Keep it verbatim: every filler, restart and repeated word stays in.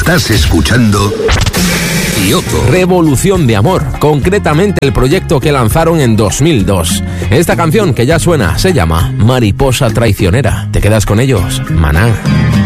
Estás escuchando Kioto. Revolución de Amor, concretamente el proyecto que lanzaron en dos mil dos. Esta canción que ya suena se llama Mariposa Traicionera. ¿Te quedas con ellos? Maná.